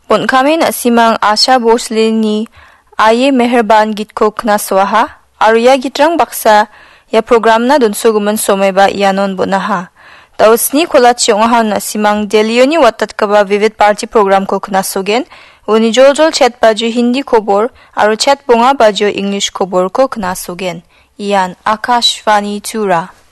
Bon kami nasimang Asha Bhosle ni Aye Meherban git ko knaswaha aru ya gitrang baksa ya program na dunso guman somai ba ianon bonaha. Tausni kolachi ongahan nasimang Delioni watat kaba Vivid Party program ko knasogen uni jol chat baju Hindi khobor aru chat bonga baju English khobor ko knasogen. Ian Akashvani Tura.